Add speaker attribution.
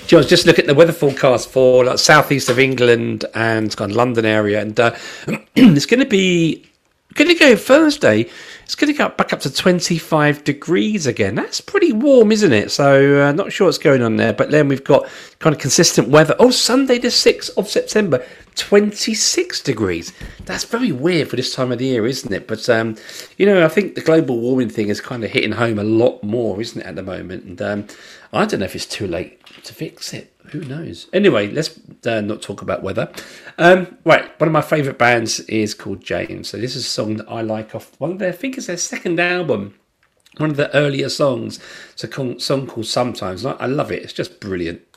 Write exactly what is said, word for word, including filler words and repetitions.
Speaker 1: I was just looking at the weather forecast for like southeast of England and kind of London area, and uh, it's going to be going to go Thursday. It's going to go back up to twenty-five degrees again. That's pretty warm, isn't it? So uh, not sure what's going on there. But then we've got kind of consistent weather. Oh, Sunday the sixth of September, twenty-six degrees. That's very weird for this time of the year, isn't it? But, um, you know, I think the global warming thing is kind of hitting home a lot more, isn't it, at the moment? And um, I don't know if it's too late to fix it. Who knows? Anyway, let's uh, not talk about weather. Um, right, one of my favourite bands is called James. So this is a song that I like off one of their, I think it's their second album, one of the earlier songs. It's a song called Sometimes. And I love it. It's just brilliant.